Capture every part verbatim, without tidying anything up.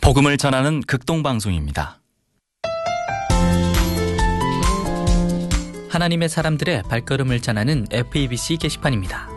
복음을 전하는 극동방송입니다. 하나님의 사람들의 발걸음을 전하는 에프이비씨 게시판입니다.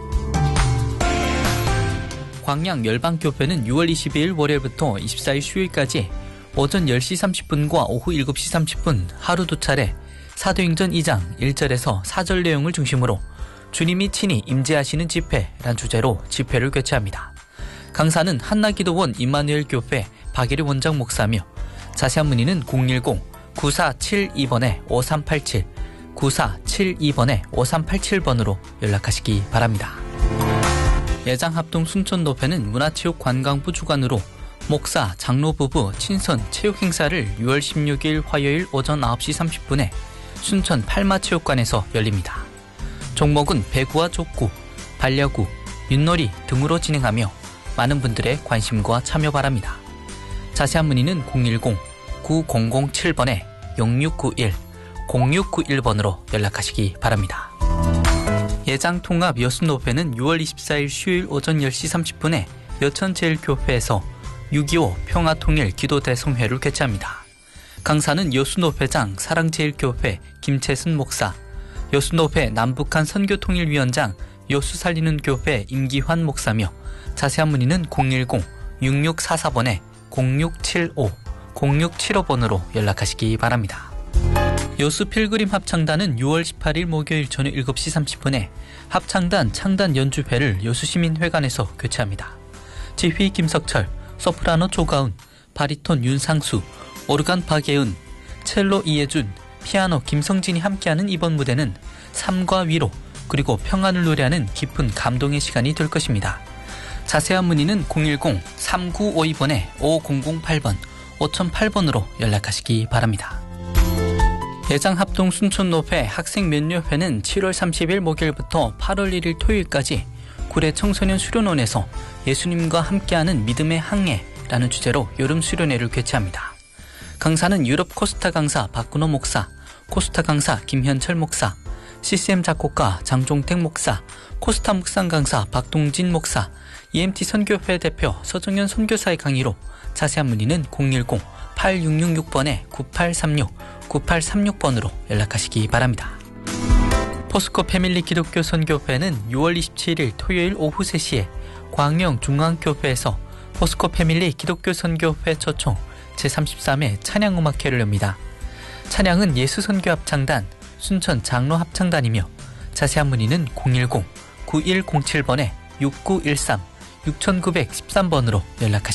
광양 열방교회는 유월 이십이일 월요일부터 이십사일 수요일까지 오전 열 시 삼십 분과 오후 일곱 시 삼십 분 하루 두 차례 사도행전 이 장 일 절에서 사 절 내용을 중심으로 주님이 친히 임재하시는 집회란 주제로 집회를 개최합니다. 강사는 한나기도원 임마누엘 교회 박예리 원장 목사며 자세한 문의는 공일공 구사칠이 오삼팔칠 구사칠이 오삼팔칠 번으로 연락하시기 바랍니다. 예장합동 순천노회는 문화체육관광부 주관으로 목사, 장로 부부 친선 체육 행사를 유월 십육일 화요일 오전 아홉 시 삼십 분에 순천 팔마체육관에서 열립니다. 종목은 배구와 족구, 반려구, 윷놀이 등으로 진행하며 많은 분들의 관심과 참여 바랍니다. 자세한 문의는 공일공 구공공칠 영육구일 공육구일 번으로 연락하시기 바랍니다. 예장통합 여수노회는 유월 이십사일 수요일 오전 열 시 삼십 분에 여천제일교회에서 육이오 평화통일 기도대성회를 개최합니다. 강사는 여수노회장 사랑제일교회 김채순 목사, 여수노회 남북한 선교통일위원장 여수살리는교회 임기환 목사며 자세한 문의는 공일공 육육사사 공육칠오 공육칠오 번으로 연락하시기 바랍니다. 여수 필그림 합창단은 유월 십팔일 목요일 저녁 일곱 시 삼십 분에 합창단 창단 연주회를 여수시민회관에서 개최합니다. 지휘 김석철, 소프라노 조가운, 바리톤 윤상수, 오르간 박예은, 첼로 이예준, 피아노 김성진이 함께하는 이번 무대는 삶과 위로 그리고 평안을 노래하는 깊은 감동의 시간이 될 것입니다. 자세한 문의는 공일공 삼구오이 오공공팔 번 오공공팔 번으로 연락하시기 바랍니다. 예장합동 순천노회 학생면류회는 칠월 삼십일 목요일부터 팔월 일일 토요일까지 구례 청소년 수련원에서 예수님과 함께하는 믿음의 항해라는 주제로 여름 수련회를 개최합니다. 강사는 유럽 코스타 강사 박근호 목사, 코스타 강사 김현철 목사, 씨씨엠 작곡가 장종택 목사, 코스타 묵상 강사 박동진 목사, 이엠티 선교회 대표 서정현 선교사의 강의로 자세한 문의는 공일공 팔육육육 구팔삼육 구팔삼육 번으로 연락하시기 바랍니다. 포스코 패밀리 기독교 선교회는 유월 이십칠일 토요일 오후 세 시에 광영 중앙교회에서 포스코 패밀리 기독교 선교회 초청 제삼십삼 회 찬양음악회를 엽니다. 찬양은 예수선교합창단, 순천 장로합창단이며 자세한 문의는 공일공 구일공칠 육구일삼 육구일삼 번으로 연락하시기 바랍니다.